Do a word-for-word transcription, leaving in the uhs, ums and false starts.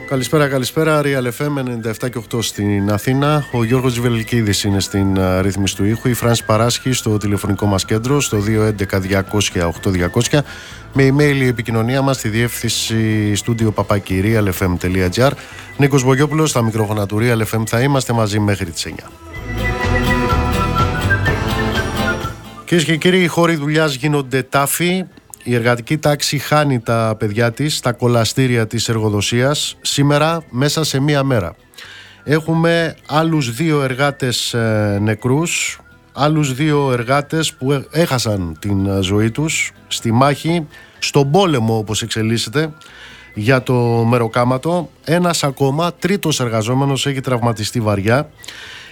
Καλησπέρα, καλησπέρα. Real εφ εμ ενενήντα επτά και οκτώ στην Αθήνα. Ο Γιώργος Τζιβελικίδης είναι στην uh, ρύθμιση του ήχου. Η Φράνση Παράσχη στο τηλεφωνικό μας κέντρο στο δύο έντεκα διακόσια οκτώ διακόσια. Με email η επικοινωνία μας στη διεύθυνση στούντιο παπάκι real f m τελεία g r. Νίκος Μπογιόπουλος στα μικρόφωνα του Real εφ εμ. Θα είμαστε μαζί μέχρι τις εννιά. Κυρίες και κύριοι, οι χώροι δουλειάς γίνονται τάφοι. Η εργατική τάξη χάνει τα παιδιά της στα κολαστήρια της εργοδοσίας σήμερα μέσα σε μία μέρα. Έχουμε άλλους δύο εργάτες ε, νεκρούς, άλλους δύο εργάτες που έχασαν την ζωή τους στη μάχη, στον πόλεμο όπως εξελίσσεται για το μεροκάματο. Ένας ακόμα, τρίτος εργαζόμενος, έχει τραυματιστεί βαριά.